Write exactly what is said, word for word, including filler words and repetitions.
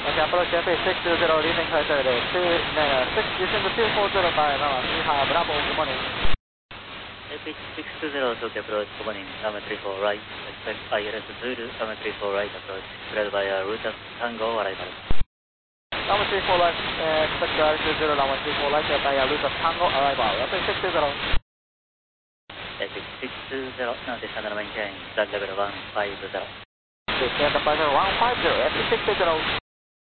Okay, approach F A six two zero, leaving criteria two, uh, six, using the two four zero by Mama, we have Bravo, good morning. F H six two zero, Tokyo approach, good morning, runway three four right, expect I L S Zulu, runway three four right approach, cleared by uh, route Tango arrival. Runway three four right, uh, expect I L S Zulu, runway three four right, by uh, route Tango arrival, F A six two zero. F H six two zero, now descend and maintain, flight level one five zero. Descend the pressure one five zero, F A six two zero.